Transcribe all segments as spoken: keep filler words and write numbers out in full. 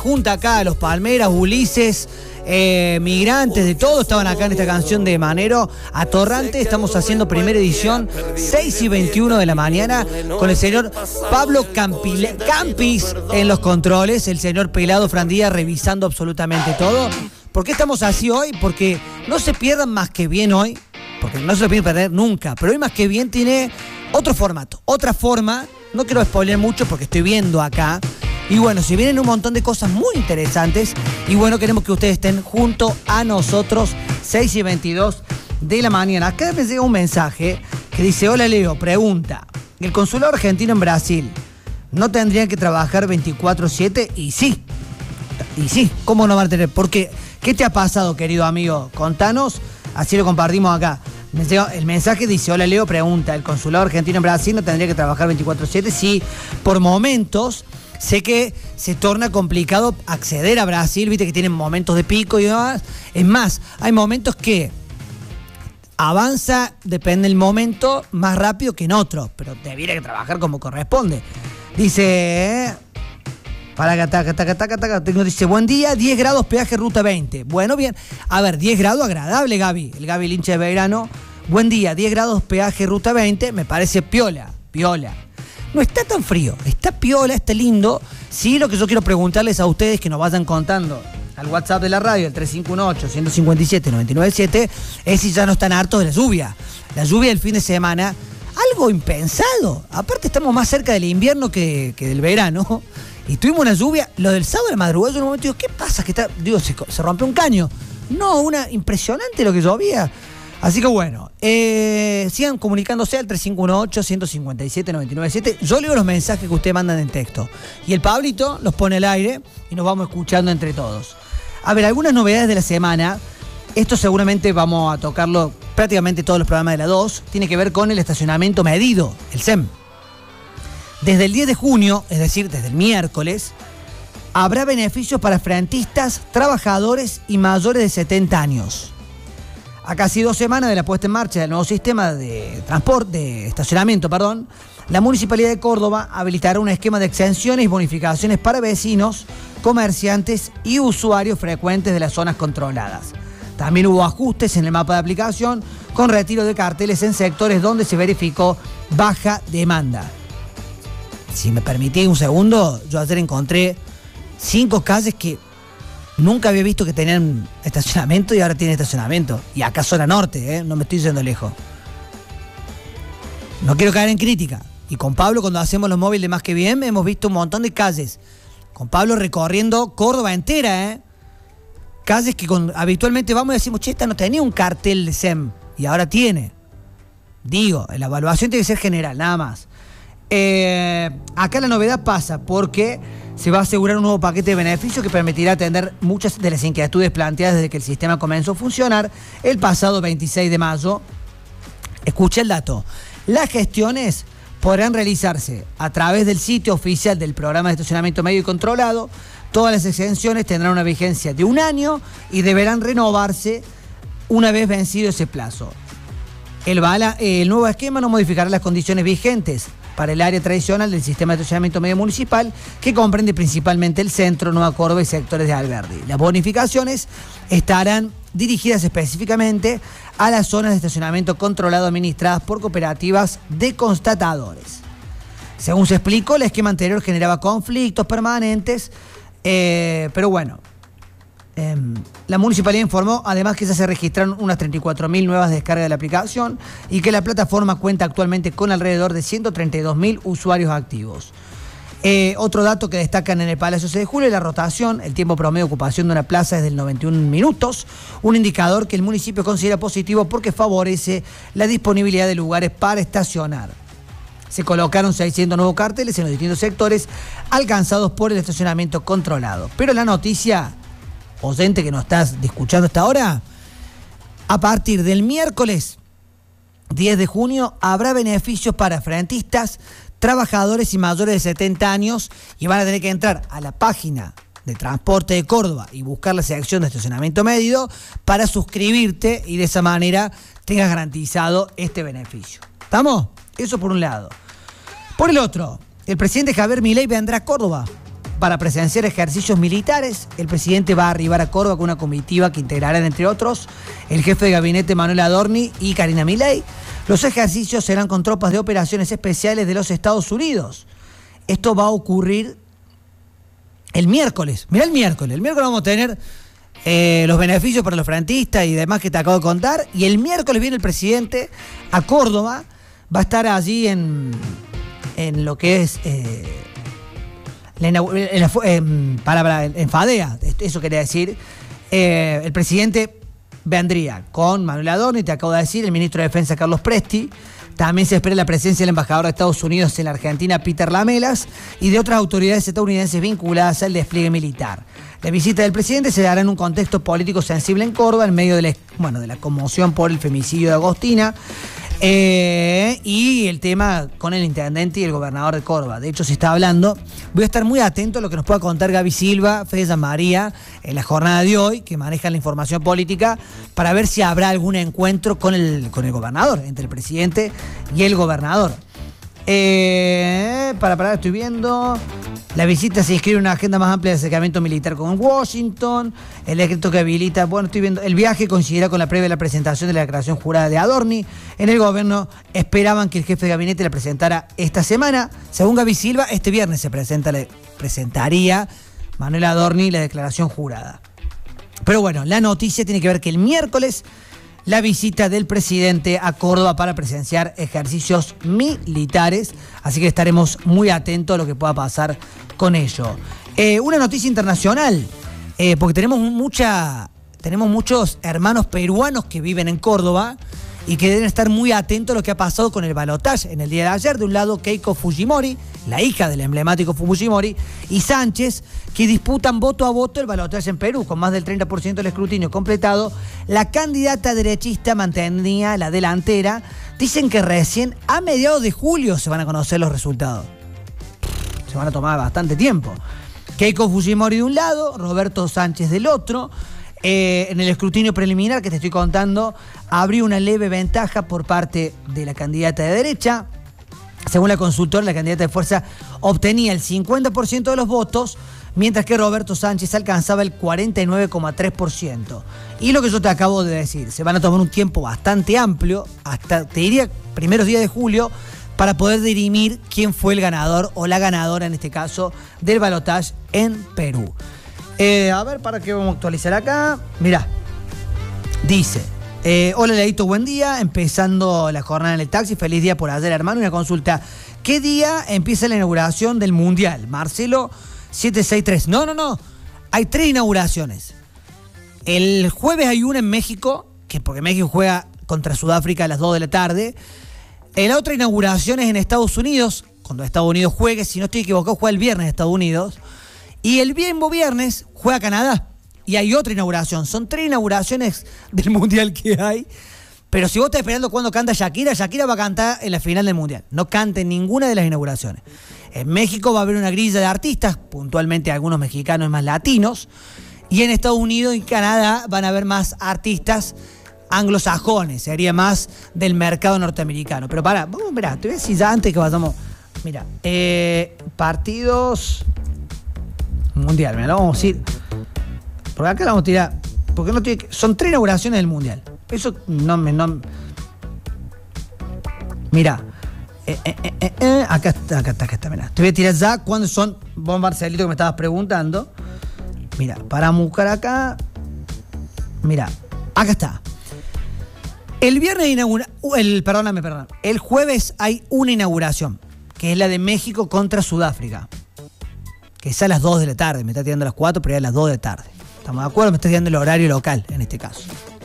junta acá a los Palmeras, Ulises, eh, migrantes, de todo, estaban acá en esta canción de Manero Atorrante. Estamos haciendo primera edición, seis y veintiuno de la mañana, con el señor Pablo Campile, Campis en los controles, el señor Pelado Frandía revisando absolutamente todo. ¿Por qué estamos así hoy? Porque no se pierdan Más que Bien hoy, porque no se lo pueden perder nunca, pero hoy Más que Bien tiene otro formato, otra forma. No quiero spoiler mucho porque estoy viendo acá. Y bueno, si vienen un montón de cosas muy interesantes. Y bueno, queremos que ustedes estén junto a nosotros, seis y veintidós de la mañana. Acá me llega un mensaje que dice: hola Leo, pregunta, ¿el consulado argentino en Brasil no tendrían que trabajar veinticuatro siete? Y sí, y sí, ¿cómo no van a tener? Porque, ¿qué te ha pasado, querido amigo? Contanos, así lo compartimos acá. El mensaje dice: hola Leo, pregunta, ¿el consulado argentino en Brasil no tendría que trabajar veinticuatro siete? Sí, por momentos sé que se torna complicado acceder a Brasil, viste que tienen momentos de pico y demás. Es más, hay momentos que avanza, depende del momento, más rápido que en otros, pero debería que trabajar como corresponde. Dice... ¿eh? Para acá, taca, taca, taca, taca. Dice: buen día, diez grados, peaje ruta veinte. Bueno, bien. A ver, diez grados, agradable, Gaby. El Gaby, el hincha de Belgrano. Buen día, diez grados, peaje ruta veinte. Me parece piola, piola. No está tan frío, está piola, está lindo. Sí, lo que yo quiero preguntarles a ustedes, que nos vayan contando al WhatsApp de la radio, el tres cinco uno ocho, uno cinco siete, nueve nueve siete, es si ya no están hartos de la lluvia. La lluvia del fin de semana, algo impensado. Aparte estamos más cerca del invierno que, que del verano. Y tuvimos una lluvia, lo del sábado de la madrugada, yo en un momento digo, ¿qué pasa? Que está, digo, se, se rompe un caño. No, una impresionante lo que llovía. Así que bueno, eh, sigan comunicándose al tres cinco uno ocho, uno cinco siete, nueve nueve siete. Yo leo los mensajes que ustedes mandan en texto. Y el Pablito los pone al aire y nos vamos escuchando entre todos. A ver, algunas novedades de la semana. Esto seguramente vamos a tocarlo prácticamente todos los programas de la dos. Tiene que ver con el estacionamiento medido, el S E M. Desde el diez de junio, es decir, desde el miércoles, habrá beneficios para frentistas, trabajadores y mayores de setenta años. A casi dos semanas de la puesta en marcha del nuevo sistema de transporte, de estacionamiento, perdón, la Municipalidad de Córdoba habilitará un esquema de exenciones y bonificaciones para vecinos, comerciantes y usuarios frecuentes de las zonas controladas. También hubo ajustes en el mapa de aplicación con retiro de carteles en sectores donde se verificó baja demanda. Si me permitís un segundo, yo ayer encontré cinco calles que nunca había visto que tenían estacionamiento y ahora tienen estacionamiento. Y acá zona norte, ¿eh? No me estoy yendo lejos. No quiero caer en crítica. Y con Pablo, cuando hacemos los móviles de Más que Bien, hemos visto un montón de calles. Con Pablo recorriendo Córdoba entera, ¿eh? Calles que con, habitualmente vamos y decimos, che, esta no tenía un cartel de S E M. Y ahora tiene. Digo, la evaluación tiene que ser general, nada más. Eh, acá la novedad pasa porque se va a asegurar un nuevo paquete de beneficios que permitirá atender muchas de las inquietudes planteadas desde que el sistema comenzó a funcionar el pasado veintiséis de mayo. Escucha el dato. Las gestiones podrán realizarse a través del sitio oficial del programa de estacionamiento medio y controlado. Todas las exenciones tendrán una vigencia de un año y deberán renovarse una vez vencido ese plazo. El, bala, el nuevo esquema no modificará las condiciones vigentes para el área tradicional del sistema de estacionamiento medio municipal, que comprende principalmente el centro, Nueva Córdoba y sectores de Alberdi. Las bonificaciones estarán dirigidas específicamente a las zonas de estacionamiento controlado administradas por cooperativas de constatadores. Según se explicó, el esquema anterior generaba conflictos permanentes, eh, pero bueno, eh, la municipalidad informó además que ya se registraron unas treinta y cuatro mil nuevas descargas de la aplicación y que la plataforma cuenta actualmente con alrededor de ciento treinta y dos mil usuarios activos. Eh, otro dato que destacan en el Palacio seis de julio es la rotación. El tiempo promedio de ocupación de una plaza es del noventa y un minutos, un indicador que el municipio considera positivo porque favorece la disponibilidad de lugares para estacionar. Se colocaron seiscientos nuevos carteles en los distintos sectores alcanzados por el estacionamiento controlado. Pero la noticia, oyente que nos estás escuchando hasta ahora, a partir del miércoles diez de junio habrá beneficios para frentistas, trabajadores y mayores de setenta años y van a tener que entrar a la página de Transporte de Córdoba y buscar la sección de estacionamiento medido para suscribirte y de esa manera tengas garantizado este beneficio. ¿Estamos? Eso por un lado. Por el otro, el presidente Javier Milei vendrá a Córdoba. para presenciar ejercicios militares. El presidente va a arribar a Córdoba con una comitiva que integrarán, entre otros, el jefe de gabinete Manuel Adorni y Karina Milei. Los ejercicios serán con tropas de operaciones especiales de los Estados Unidos. Esto va a ocurrir el miércoles. Mirá el miércoles. El miércoles vamos a tener eh, los beneficios para los frentistas y demás que te acabo de contar. Y el miércoles viene el presidente a Córdoba. Va a estar allí en, en lo que es... Eh, en, en, en, para, para, en Fadea, eso quería decir. Eh, el presidente vendría con Manuel Adorni, te acabo de decir, el ministro de Defensa Carlos Presti. También se espera la presencia del embajador de Estados Unidos en la Argentina, Peter Lamelas, y de otras autoridades estadounidenses vinculadas al despliegue militar. La visita del presidente se dará en un contexto político sensible en Córdoba, en medio de la, bueno, de la conmoción por el femicidio de Agostina, eh, y el tema con el intendente y el gobernador de Córdoba. De hecho, se está hablando. Voy a estar muy atento a lo que nos pueda contar Gaby Silva, Fede María, en la jornada de hoy, que manejan la información política, para ver si habrá algún encuentro con el, con el gobernador, entre el presidente y el gobernador. Eh, para parar, estoy viendo. La visita se inscribe en una agenda más amplia de acercamiento militar con Washington. El decreto que habilita, bueno, estoy viendo. El viaje coincidirá con la previa de la presentación de la declaración jurada de Adorni. En el gobierno esperaban que el jefe de gabinete la presentara esta semana. Según Gaby Silva, este viernes se presenta, le presentaría Manuel Adorni la declaración jurada. Pero bueno, la noticia tiene que ver que el miércoles la visita del presidente a Córdoba para presenciar ejercicios militares, así que estaremos muy atentos a lo que pueda pasar con ello. Eh, una noticia internacional, eh, porque tenemos mucha, tenemos muchos hermanos peruanos que viven en Córdoba y que deben estar muy atentos a lo que ha pasado con el balotaje en el día de ayer. De un lado, Keiko Fujimori, la hija del emblemático Fujimori, y Sánchez, que disputan voto a voto el balotaje en Perú. Con más del treinta por ciento del escrutinio completado, la candidata derechista mantenía la delantera. Dicen que recién a mediados de julio se van a conocer los resultados. Se van a tomar bastante tiempo. Keiko Fujimori de un lado, Roberto Sánchez del otro. Eh, en el escrutinio preliminar que te estoy contando, abrió una leve ventaja por parte de la candidata de derecha. Según la consultora, la candidata de fuerza obtenía el cincuenta por ciento de los votos, mientras que Roberto Sánchez alcanzaba el cuarenta y nueve coma tres por ciento. Y lo que yo te acabo de decir, se van a tomar un tiempo bastante amplio, hasta, te diría, primeros días de julio, para poder dirimir quién fue el ganador o la ganadora, en este caso, del balotaje en Perú. Eh, a ver, ¿para qué vamos a actualizar acá? Mirá, dice, eh, hola Leito, buen día, empezando la jornada en el taxi, feliz día por ayer, hermano. Una consulta, ¿qué día empieza la inauguración del Mundial? Marcelo siete seis tres. No, no, no, hay tres inauguraciones. El jueves hay una en México, que porque México juega contra Sudáfrica a las dos de la tarde. Eh, la otra inauguración es en Estados Unidos, cuando Estados Unidos juegue, si no estoy equivocado, juega el viernes en Estados Unidos. Y el mismo viernes juega Canadá. Y hay otra inauguración. Son tres inauguraciones del Mundial que hay. Pero si vos estás esperando cuando canta Shakira, Shakira va a cantar en la final del Mundial. No canta en ninguna de las inauguraciones. En México va a haber una grilla de artistas, puntualmente algunos mexicanos y más latinos. Y en Estados Unidos y Canadá van a haber más artistas anglosajones. Sería más del mercado norteamericano. Pero pará, vamos, mirá, te voy a decir ya antes que vayamos. Mira, eh, partidos... Mundial, mira, lo vamos a ir. Porque acá la vamos a tirar. Porque no tiene, son tres inauguraciones del Mundial. Eso no me. No, mira. Eh, eh, eh, eh, acá está, acá está, acá está. Mira. Te voy a tirar ya cuándo son. Vos, Marcelito, que me estabas preguntando. Mira, para buscar acá. Mira, acá está. El viernes inaugura. El, perdóname, perdón. El jueves hay una inauguración, que es la de México contra Sudáfrica. Que es a las dos de la tarde, me está tirando a las cuatro, pero es a las dos de la tarde. ¿Estamos de acuerdo? Me está tirando el horario local, en este caso.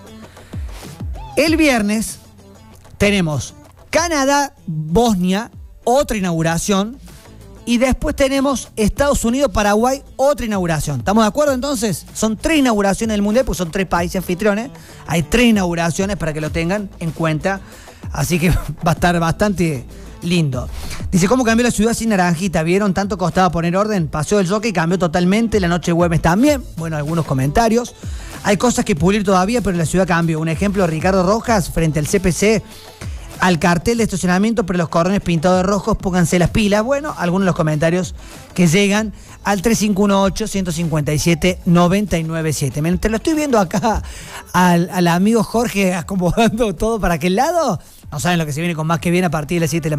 El viernes tenemos Canadá, Bosnia, otra inauguración. Y después tenemos Estados Unidos, Paraguay, otra inauguración. ¿Estamos de acuerdo entonces? Son tres inauguraciones del Mundial, pues son tres países anfitriones. Hay tres inauguraciones para que lo tengan en cuenta. Así que va a estar bastante... lindo. Dice, ¿cómo cambió la ciudad sin naranjita? ¿Vieron? Tanto costaba poner orden. Pasó el Jockey, cambió totalmente. La noche Güemes también. Bueno, algunos comentarios. Hay cosas que pulir todavía, pero la ciudad cambió. Un ejemplo, Ricardo Rojas frente al C P C al cartel de estacionamiento, pero los cordones pintados de rojos, pónganse las pilas. Bueno, algunos de los comentarios que llegan al tres cinco uno ocho, uno cinco siete, nueve nueve siete. Mientras lo estoy viendo acá al, al amigo Jorge acomodando todo para aquel lado, no saben lo que se viene con Más que Bien a partir de las siete de la mañana.